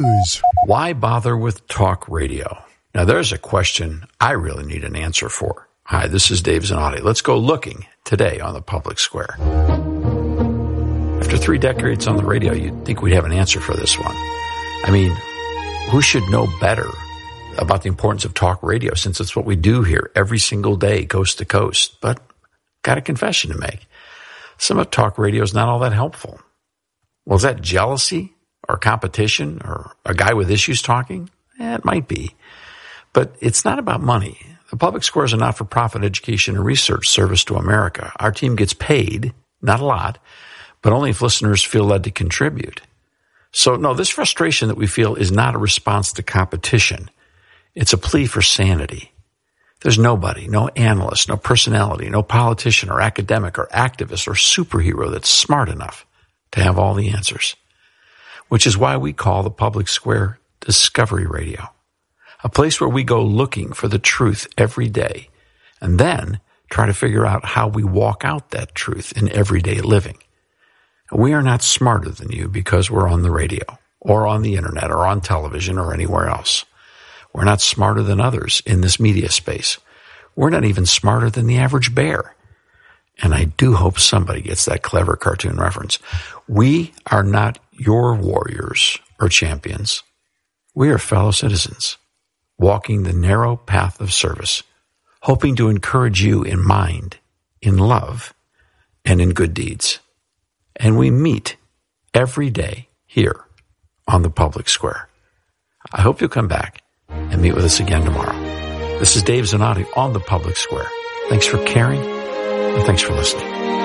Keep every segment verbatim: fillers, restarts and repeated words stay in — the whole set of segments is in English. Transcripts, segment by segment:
Why bother with talk radio? Now, there's a question I really need an answer for. Hi, this is Dave Zanotti. Let's go looking today on the Public Square. After three decades on the radio, you'd think we'd have an answer for this one. I mean, who should know better about the importance of talk radio, since it's what we do here every single day, coast to coast? But got a confession to make. Some of talk radio is not all that helpful. Well, is that jealousy or competition or a guy with issues talking? Eh, it might be. But it's not about money. The Public Square is a not-for-profit education and research service to America. Our team gets paid, not a lot, but only if listeners feel led to contribute. So, no, this frustration that we feel is not a response to competition. It's a plea for sanity. There's nobody, no analyst, no personality, no politician or academic or activist or superhero that's smart enough to have all the answers, which is why we call the Public Square Discovery Radio, a place where we go looking for the truth every day and then try to figure out how we walk out that truth in everyday living. We are not smarter than you because we're on the radio or on the internet or on television or anywhere else. We're not smarter than others in this media space. We're not even smarter than the average bear. And I do hope somebody gets that clever cartoon reference. We are not your warriors or champions. We are fellow citizens, walking the narrow path of service, hoping to encourage you in mind, in love, and in good deeds. And we meet every day here on the Public Square. I hope you'll come back and meet with us again tomorrow. This is Dave Zanotti on the Public Square. Thanks for caring, and thanks for listening.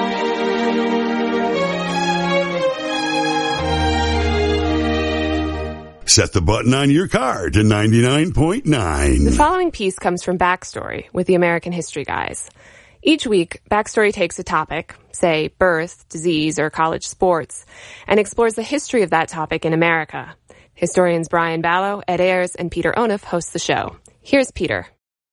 Set the button on your car to ninety-nine point nine. The following piece comes from Backstory with the American History Guys. Each week, Backstory takes a topic, say birth, disease, or college sports, and explores the history of that topic in America. Historians Brian Ballow, Ed Ayers, and Peter Onuf host the show. Here's Peter.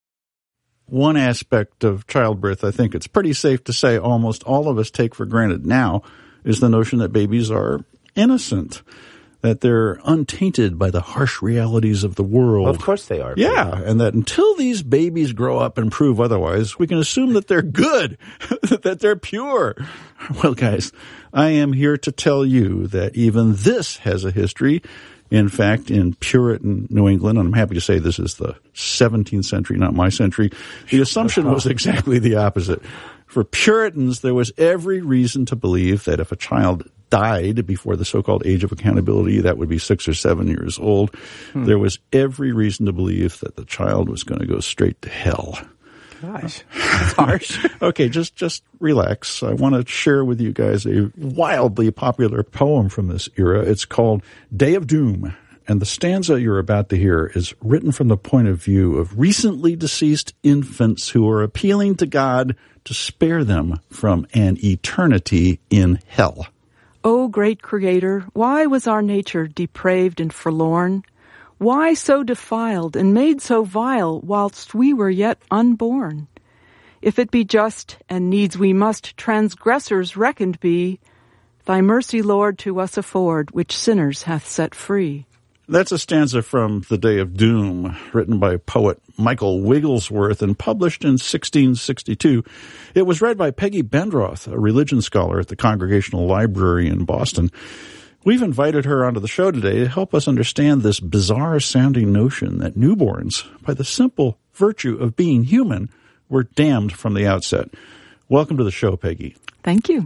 One aspect of childbirth I think it's pretty safe to say almost all of us take for granted now is the notion that babies are innocent, that they're untainted by the harsh realities of the world. Well, of course they are. Yeah, and that until these babies grow up and prove otherwise, we can assume that they're good, that they're pure. Well, guys, I am here to tell you that even this has a history. In fact, in Puritan New England, and I'm happy to say this is the seventeenth century, not my century, the assumption was exactly the opposite. For Puritans, there was every reason to believe that if a child died before the so-called age of accountability, that would be six or seven years old, hmm. there was every reason to believe that the child was going to go straight to hell. Gosh, that's harsh. Okay, just just relax. I want to share with you guys a wildly popular poem from this era. It's called Day of Doom, and the stanza you're about to hear is written from the point of view of recently deceased infants who are appealing to God to spare them from an eternity in hell. O great Creator, why was our nature depraved and forlorn? Why so defiled and made so vile whilst we were yet unborn? If it be just, and needs we must transgressors reckoned be, thy mercy, Lord, to us afford, which sinners hath set free. That's a stanza from The Day of Doom, written by poet Michael Wigglesworth and published in sixteen sixty-two. It was read by Peggy Bendroth, a religion scholar at the Congregational Library in Boston. We've invited her onto the show today to help us understand this bizarre-sounding notion that newborns, by the simple virtue of being human, were damned from the outset. Welcome to the show, Peggy. Thank you.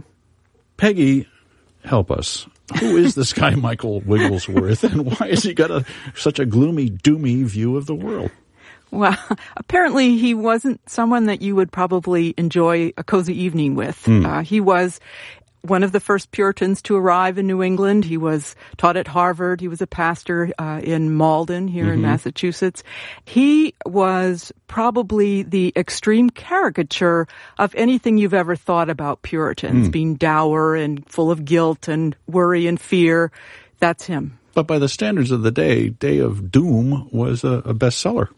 Peggy, help us. Who is this guy Michael Wigglesworth, and why has he got a, such a gloomy, doomy view of the world? Well, apparently he wasn't someone that you would probably enjoy a cozy evening with. Mm. Uh, he was one of the first Puritans to arrive in New England. He was taught at Harvard. He was a pastor uh, in Malden here mm-hmm. in Massachusetts. He was probably the extreme caricature of anything you've ever thought about Puritans, mm. being dour and full of guilt and worry and fear. That's him. But by the standards of the day, Day of Doom was a, a bestseller.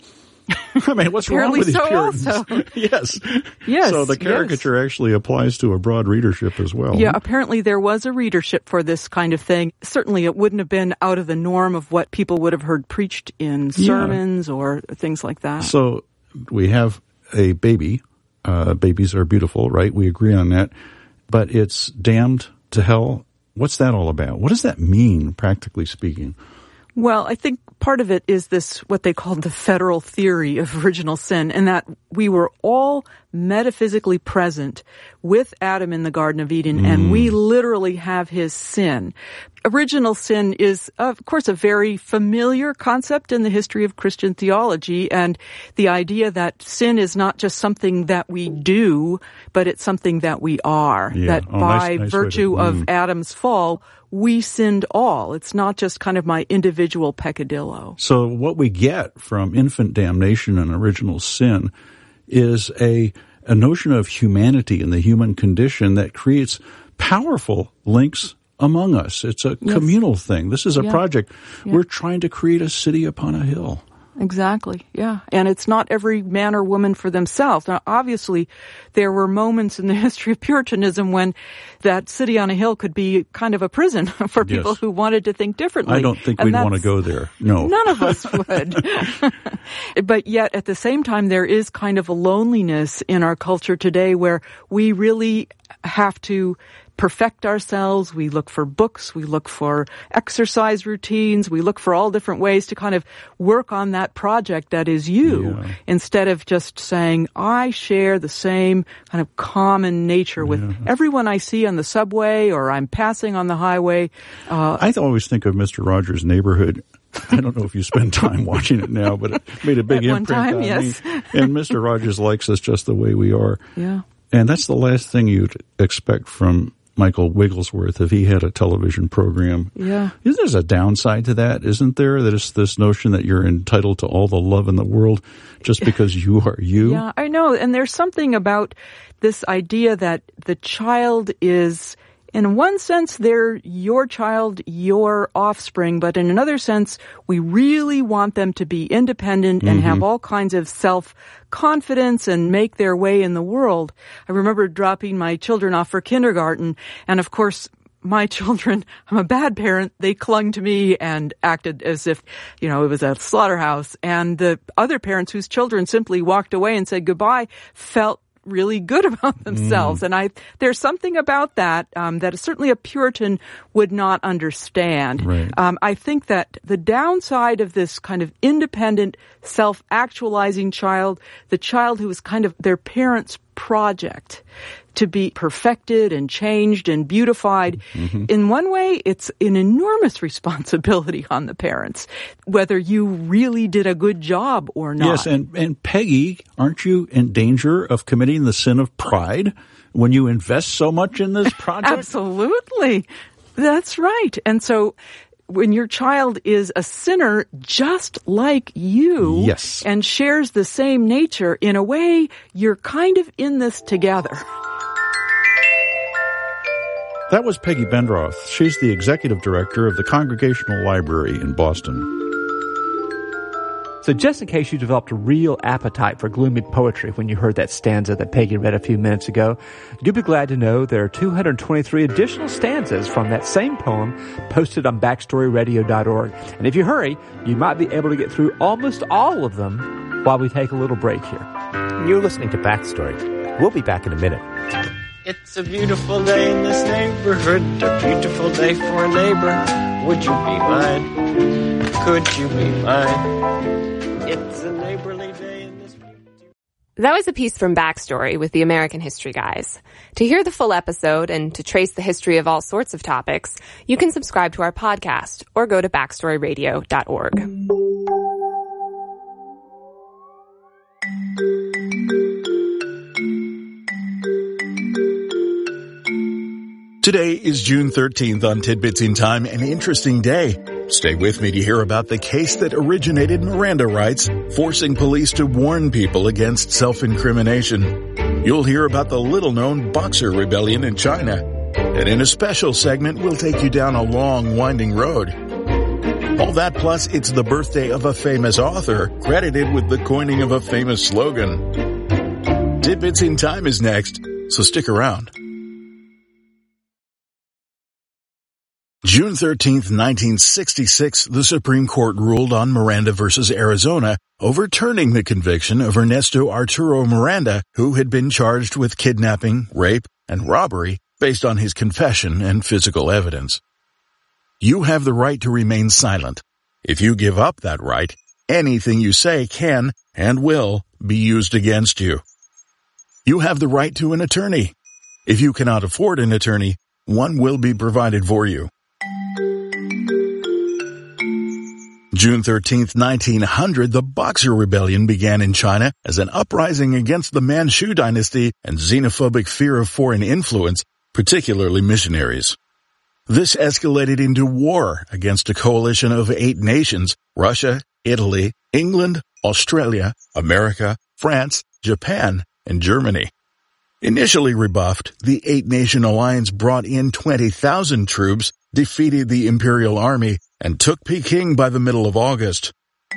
I mean, what's wrong Apparently with these so Puritans? also. Yes. Yes, So the yes. caricature actually applies to a broad readership as well. Yeah, apparently there was a readership for this kind of thing. Certainly it wouldn't have been out of the norm of what people would have heard preached in sermons yeah. or things like that. So we have a baby. Uh, babies are beautiful, right? We agree on that. But it's damned to hell. What's that all about? What does that mean, practically speaking? Well, I think part of it is this, what they called the federal theory of original sin, and that we were all metaphysically present with Adam in the Garden of Eden, mm. and we literally have his sin. Original sin is, of course, a very familiar concept in the history of Christian theology, and the idea that sin is not just something that we do, but it's something that we are. Yeah. That oh, by nice, nice virtue to, mm. of Adam's fall, we sinned all. It's not just kind of my individual peccadillo. So what we get from infant damnation and original sin is a, a notion of humanity and the human condition that creates powerful links among us. It's a yes. communal thing. This is a yeah. project. Yeah. We're trying to create a city upon a hill. Exactly, yeah. And it's not every man or woman for themselves. Now, obviously, there were moments in the history of Puritanism when that city on a hill could be kind of a prison for people yes. who wanted to think differently. I don't think and we'd want to go there. No. None of us would. But yet, at the same time, there is kind of a loneliness in our culture today where we really have to perfect ourselves. We look for books. We look for exercise routines. We look for all different ways to kind of work on that project that is you yeah. instead of just saying, I share the same kind of common nature with yeah. everyone I see on the subway or I'm passing on the highway. Uh, I always think of Mister Rogers' Neighborhood. I don't know if you spend time watching it now, but it made a big At one imprint time, on yes. me. And Mister Rogers likes us just the way we are. Yeah. And that's the last thing you'd expect from Michael Wigglesworth if he had a television program. Yeah. There's a downside to that, isn't there? There's this notion that you're entitled to all the love in the world just because you are you. Yeah, I know. And there's something about this idea that the child is, in one sense, they're your child, your offspring, but in another sense, we really want them to be independent and mm-hmm. have all kinds of self-confidence and make their way in the world. I remember dropping my children off for kindergarten, and of course, my children, I'm a bad parent, they clung to me and acted as if, you know, it was a slaughterhouse. And the other parents whose children simply walked away and said goodbye felt really good about themselves. Mm. And I, there's something about that, um, that certainly a Puritan would not understand. Right. Um, I think that the downside of this kind of independent, self-actualizing child, the child who is kind of their parents' project to be perfected and changed and beautified. Mm-hmm. In one way, it's an enormous responsibility on the parents, whether you really did a good job or not. Yes, and, and Peggy, aren't you in danger of committing the sin of pride when you invest so much in this project? Absolutely. That's right. And so when your child is a sinner just like you yes. and shares the same nature, in a way, you're kind of in this together. That was Peggy Bendroth. She's the executive director of the Congregational Library in Boston. So just in case you developed a real appetite for gloomy poetry when you heard that stanza that Peggy read a few minutes ago, you'll be glad to know there are two hundred twenty-three additional stanzas from that same poem posted on backstory radio dot org. And if you hurry, you might be able to get through almost all of them while we take a little break here. You're listening to Backstory. We'll be back in a minute. It's a beautiful day in this neighborhood, a beautiful day for a neighbor. Would you be mine? Could you be mine? It's a neighborly day in this beautiful... That was a piece from Backstory with the American History Guys. To hear the full episode and to trace the history of all sorts of topics, you can subscribe to our podcast or go to backstory radio dot org. Today is June thirteenth on Tidbits in Time, an interesting day. Stay with me to hear about the case that originated Miranda rights, forcing police to warn people against self-incrimination. You'll hear about the little-known Boxer Rebellion in China. And in a special segment, we'll take you down a long, winding road. All that plus it's the birthday of a famous author, credited with the coining of a famous slogan. Tidbits in Time is next, so stick around. June thirteenth, nineteen sixty-six, the Supreme Court ruled on Miranda versus Arizona, overturning the conviction of Ernesto Arturo Miranda, who had been charged with kidnapping, rape, and robbery based on his confession and physical evidence. You have the right to remain silent. If you give up that right, anything you say can and will be used against you. You have the right to an attorney. If you cannot afford an attorney, one will be provided for you. June thirteenth, nineteen hundred, the Boxer Rebellion began in China as an uprising against the Manchu dynasty and xenophobic fear of foreign influence, particularly missionaries. This escalated into war against a coalition of eight nations: Russia, Italy, England, Australia, America, France, Japan, and Germany. Initially rebuffed, the eight-nation alliance brought in twenty thousand troops, defeated the Imperial Army, and took Peking by the middle of August.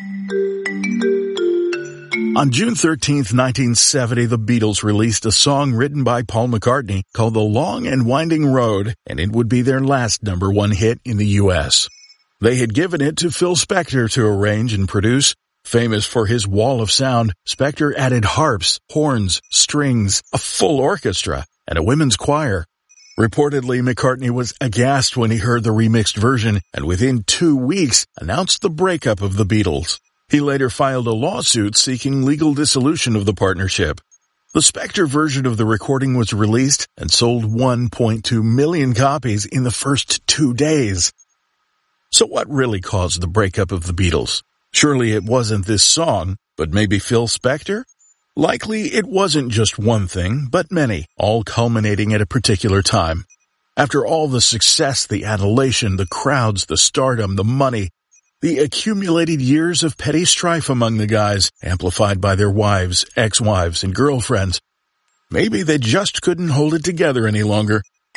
On June thirteenth, nineteen seventy, the Beatles released a song written by Paul McCartney called The Long and Winding Road, and it would be their last number one hit in the U S. They had given it to Phil Spector to arrange and produce. Famous for his wall of sound, Spector added harps, horns, strings, a full orchestra, and a women's choir. Reportedly, McCartney was aghast when he heard the remixed version, and within two weeks announced the breakup of the Beatles. He later filed a lawsuit seeking legal dissolution of the partnership. The Spector version of the recording was released and sold one point two million copies in the first two days. So what really caused the breakup of the Beatles? Surely it wasn't this song, but maybe Phil Spector? Likely it wasn't just one thing, but many, all culminating at a particular time. After all the success, the adulation, the crowds, the stardom, the money, the accumulated years of petty strife among the guys, amplified by their wives, ex-wives, and girlfriends, maybe they just couldn't hold it together any longer.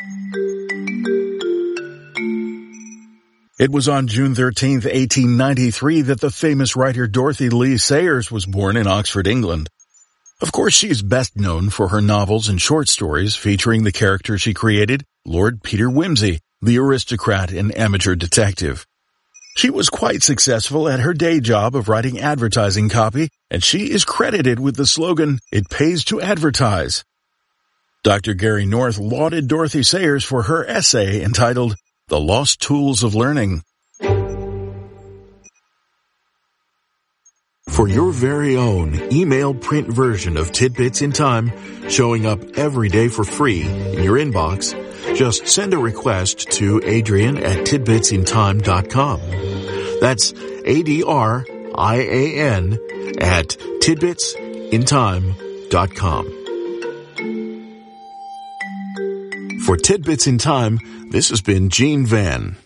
It was on June thirteenth, eighteen ninety-three that the famous writer Dorothy Lee Sayers was born in Oxford, England. Of course, she is best known for her novels and short stories featuring the character she created, Lord Peter Wimsey, the aristocrat and amateur detective. She was quite successful at her day job of writing advertising copy, and she is credited with the slogan, "It pays to advertise." Doctor Gary North lauded Dorothy Sayers for her essay entitled, The Lost Tools of Learning. For your very own email print version of Tidbits in Time, showing up every day for free in your inbox, just send a request to Adrian at tidbits in time dot com. That's A D R I A N at tidbits in time dot com. For Tidbits in Time, this has been Gene Van.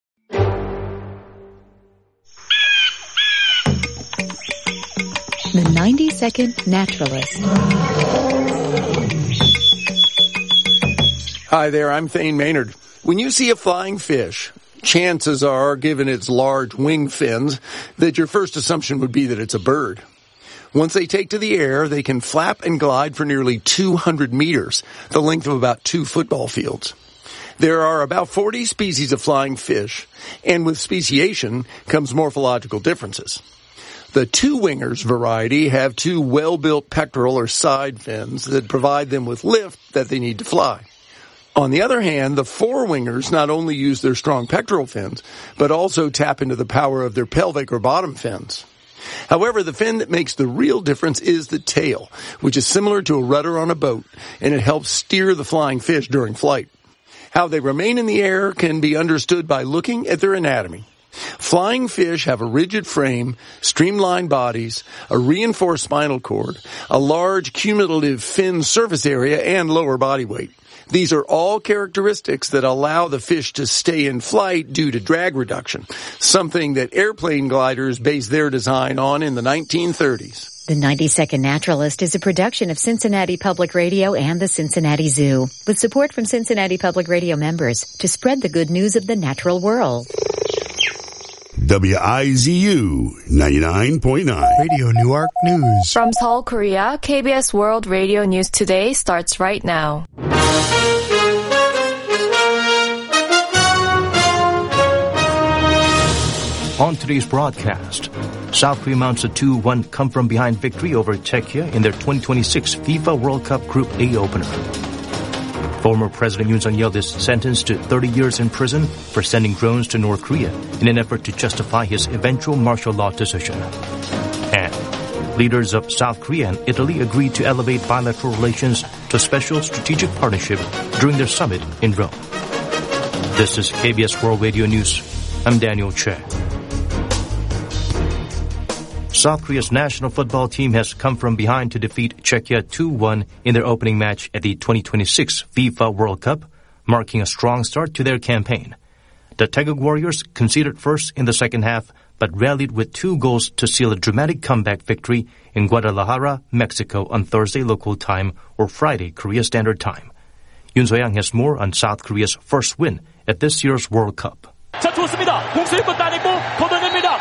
The ninety-second Naturalist. Hi there, I'm Thane Maynard. When you see a flying fish, chances are, given its large wing fins, that your first assumption would be that it's a bird. Once they take to the air, they can flap and glide for nearly two hundred meters, the length of about two football fields. There are about forty species of flying fish, and with speciation comes morphological differences. The two-wingers variety have two well-built pectoral or side fins that provide them with lift that they need to fly. On the other hand, the four-wingers not only use their strong pectoral fins, but also tap into the power of their pelvic or bottom fins. However, the fin that makes the real difference is the tail, which is similar to a rudder on a boat, and it helps steer the flying fish during flight. How they remain in the air can be understood by looking at their anatomy. Flying fish have a rigid frame, streamlined bodies, a reinforced spinal cord, a large cumulative fin surface area, and lower body weight. These are all characteristics that allow the fish to stay in flight due to drag reduction, something that airplane gliders based their design on in the nineteen thirties. The ninety-second Naturalist is a production of Cincinnati Public Radio and the Cincinnati Zoo, with support from Cincinnati Public Radio members to spread the good news of the natural world. W I Z U ninety-nine point nine. Radio Newark News. From Seoul, Korea, K B S World Radio News Today starts right now. On today's broadcast, South Korea mounts a two one come-from-behind victory over Czechia in their twenty twenty-six FIFA World Cup Group A opener. Former President Yoon Suk-yeol is sentenced to thirty years in prison for sending drones to North Korea in an effort to justify his eventual martial law decision. And leaders of South Korea and Italy agreed to elevate bilateral relations to a special strategic partnership during their summit in Rome. This is K B S World Radio News. I'm Daniel Che. South Korea's national football team has come from behind to defeat Czechia two one in their opening match at the twenty twenty-six FIFA World Cup, marking a strong start to their campaign. The Taeguk Warriors conceded first in the second half, but rallied with two goals to seal a dramatic comeback victory in Guadalajara, Mexico on Thursday local time or Friday Korea Standard Time. Yoon So-young has more on South Korea's first win at this year's World Cup. 자, 좋습니다. 공수를 따내고 걷어냅니다.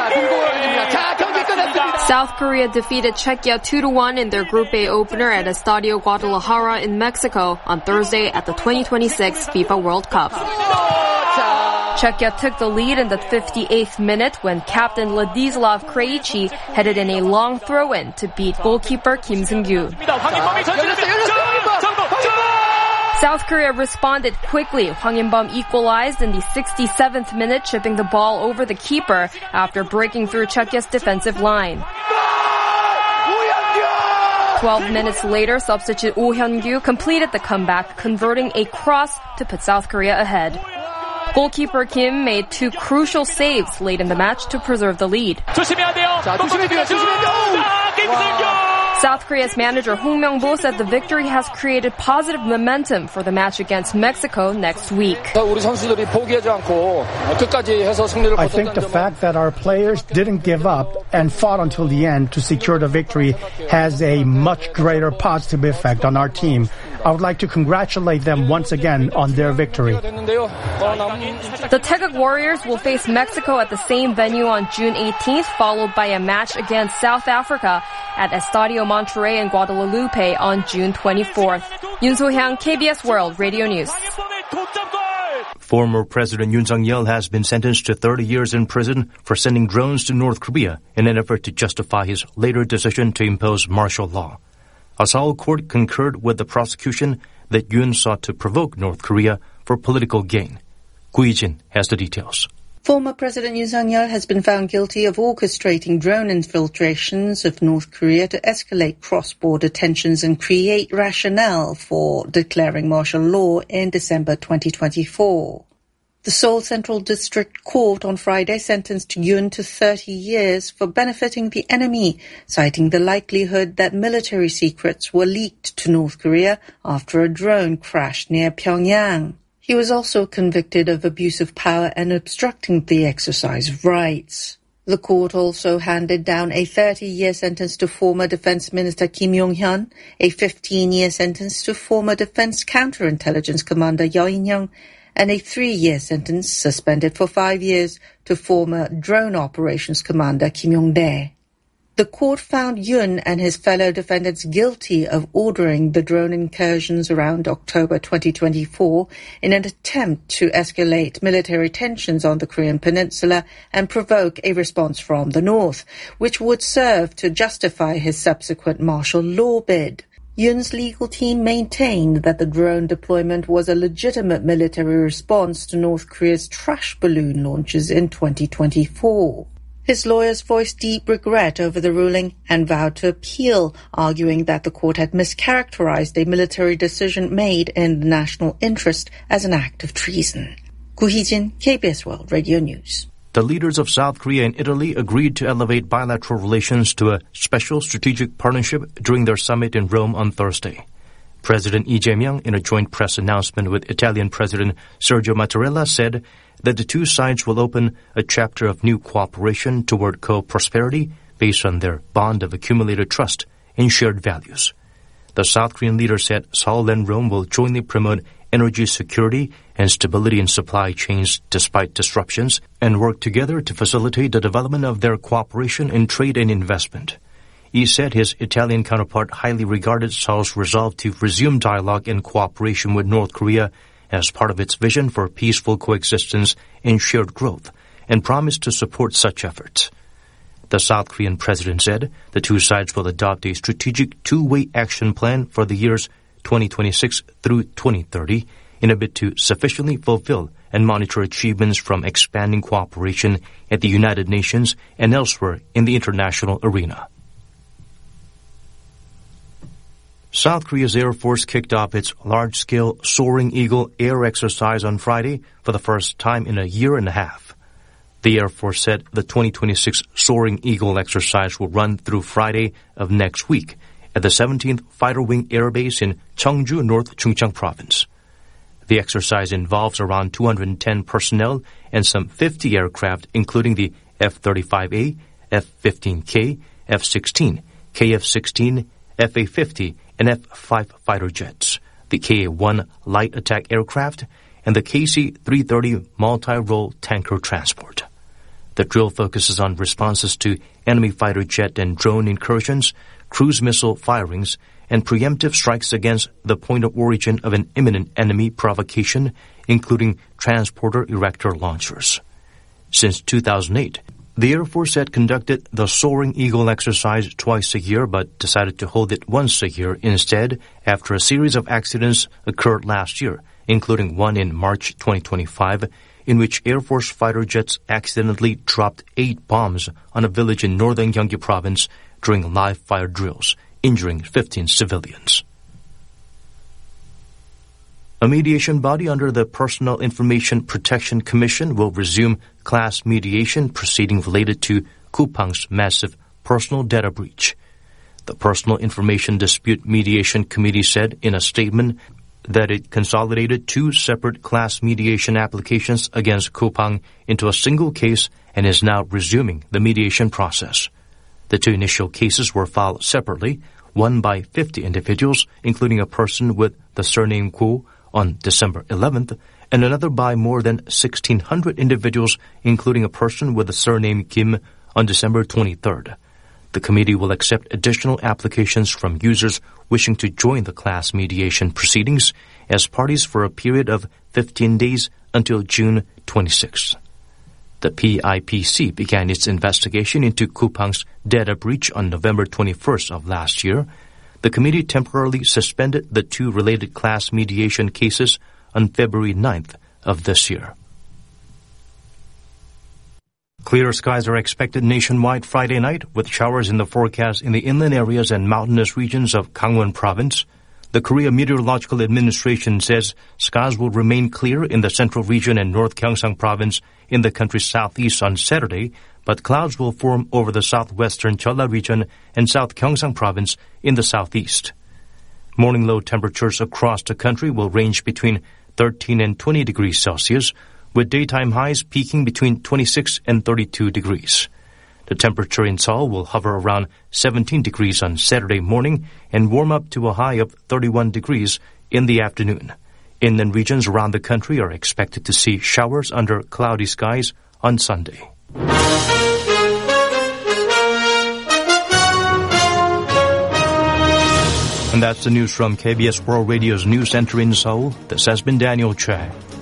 South Korea defeated Czechia two to one in their Group A opener at Estadio Guadalajara in Mexico on Thursday at the twenty twenty-six FIFA World Cup. Czechia took the lead in the fifty-eighth minute when captain Ladislav Krejci headed in a long throw-in to beat goalkeeper Kim Seung-gyu. South Korea responded quickly. Hwang In-bum equalized in the sixty-seventh minute, chipping the ball over the keeper after breaking through Czechia's defensive line. Twelve minutes later, substitute Oh Hyun-gyu completed the comeback, converting a cross to put South Korea ahead. Goalkeeper Kim made two crucial saves late in the match to preserve the lead. South Korea's manager Hong Myung-bo said the victory has created positive momentum for the match against Mexico next week. I think the fact that our players didn't give up and fought until the end to secure the victory has a much greater positive effect on our team. I would like to congratulate them once again on their victory. The Taeguk Warriors will face Mexico at the same venue on June eighteenth, followed by a match against South Africa at Estadio Monterrey in Guadalupe on June twenty-fourth. Yoon So-hyang, K B S World Radio News. Former President Yoon Suk-yeol has been sentenced to thirty years in prison for sending drones to North Korea in an effort to justify his later decision to impose martial law. A Seoul court concurred with the prosecution that Yoon sought to provoke North Korea for political gain. Gu Yi-jin has the details. Former President Yoon Suk-yeol has been found guilty of orchestrating drone infiltrations of North Korea to escalate cross-border tensions and create rationale for declaring martial law in December twenty twenty-four. The Seoul Central District Court on Friday sentenced Yoon to thirty years for benefiting the enemy, citing the likelihood that military secrets were leaked to North Korea after a drone crashed near Pyongyang. He was also convicted of abuse of power and obstructing the exercise of rights. The court also handed down a thirty-year sentence to former Defense Minister Kim Yong-hyun, a fifteen-year sentence to former Defense Counterintelligence Commander Yeo In-young, and a three-year sentence suspended for five years to former Drone Operations Commander Kim Yong-dae. The court found Yoon and his fellow defendants guilty of ordering the drone incursions around October twenty twenty-four in an attempt to escalate military tensions on the Korean peninsula and provoke a response from the north, which would serve to justify his subsequent martial law bid. Yoon's legal team maintained that the drone deployment was a legitimate military response to North Korea's trash balloon launches in twenty twenty-four. His lawyers voiced deep regret over the ruling and vowed to appeal, arguing that the court had mischaracterized a military decision made in the national interest as an act of treason. Gu Yi-jin, K B S World Radio News. The leaders of South Korea and Italy agreed to elevate bilateral relations to a special strategic partnership during their summit in Rome on Thursday. President Lee Jae-myung, in a joint press announcement with Italian President Sergio Mattarella, said that the two sides will open a chapter of new cooperation toward co-prosperity based on their bond of accumulated trust and shared values. The South Korean leader said Seoul and Rome will jointly promote energy security and stability in supply chains despite disruptions, and work together to facilitate the development of their cooperation in trade and investment. He said his Italian counterpart highly regarded Seoul's resolve to resume dialogue and cooperation with North Korea as part of its vision for peaceful coexistence and shared growth, and promised to support such efforts. The South Korean president said the two sides will adopt a strategic two-way action plan for the years twenty twenty-six through twenty thirty in a bid to sufficiently fulfill and monitor achievements from expanding cooperation at the United Nations and elsewhere in the international arena. South Korea's Air Force kicked off its large-scale Soaring Eagle air exercise on Friday for the first time in a year and a half. The Air Force said the twenty twenty-six Soaring Eagle exercise will run through Friday of next week at the seventeenth Fighter Wing Air Base in Cheongju, North Chungcheong Province. The exercise involves around two hundred ten personnel and some fifty aircraft, including the F thirty-five A, F fifteen K, F sixteen, K F sixteen, F A fifty, and F five fighter jets, the K A one light attack aircraft, and the K C three thirty multi-role tanker transport. The drill focuses on responses to enemy fighter jet and drone incursions, cruise missile firings, and preemptive strikes against the point of origin of an imminent enemy provocation, including transporter erector launchers. Since two thousand eight, the Air Force had conducted the Soaring Eagle exercise twice a year but decided to hold it once a year instead after a series of accidents occurred last year, including one in March twenty twenty-five, in which Air Force fighter jets accidentally dropped eight bombs on a village in northern Gyeonggi province during live fire drills, injuring fifteen civilians. A mediation body under the Personal Information Protection Commission will resume class mediation proceeding related to Coupang's massive personal data breach. The Personal Information Dispute Mediation Committee said in a statement that it consolidated two separate class mediation applications against Coupang into a single case and is now resuming the mediation process. The two initial cases were filed separately, one by fifty individuals, including a person with the surname Gu, on December eleventh, and another by more than sixteen hundred individuals, including a person with the surname Kim, on December twenty-third. The committee will accept additional applications from users wishing to join the class mediation proceedings as parties for a period of fifteen days until June twenty-sixth. The P I P C began its investigation into Coupang's data breach on November twenty-first of last year. The committee temporarily suspended the two related class mediation cases on February ninth of this year. Clear skies are expected nationwide Friday night, with showers in the forecast in the inland areas and mountainous regions of Gangwon Province. The Korea Meteorological Administration says skies will remain clear in the central region and North Gyeongsang Province in the country's southeast on Saturday, but clouds will form over the southwestern Jeolla region and South Gyeongsang Province in the southeast. Morning low temperatures across the country will range between thirteen and twenty degrees Celsius, with daytime highs peaking between twenty-six and thirty-two degrees. The temperature in Seoul will hover around seventeen degrees on Saturday morning and warm up to a high of thirty-one degrees in the afternoon. Inland regions around the country are expected to see showers under cloudy skies on Sunday. And that's the news from K B S World Radio's News Center in Seoul. This has been Daniel Chang.